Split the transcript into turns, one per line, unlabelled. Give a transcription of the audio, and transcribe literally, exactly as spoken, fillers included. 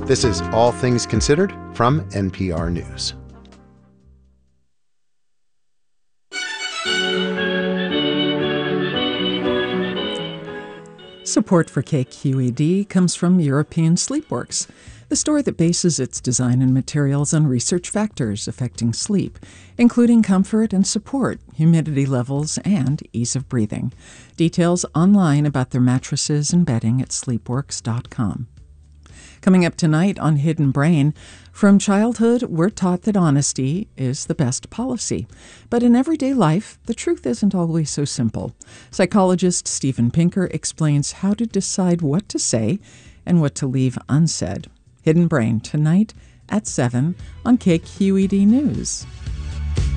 This is All Things Considered from N P R News.
Support for K Q E D comes from European Sleepworks, the store that bases its design and materials on research factors affecting sleep, including comfort and support, humidity levels, and ease of breathing. Details online about their mattresses and bedding at sleepworks dot com. Coming up tonight on Hidden Brain, from childhood, we're taught that honesty is the best policy. But in everyday life, the truth isn't always so simple. Psychologist Steven Pinker explains how to decide what to say and what to leave unsaid. Hidden Brain tonight at seven on K Q E D News.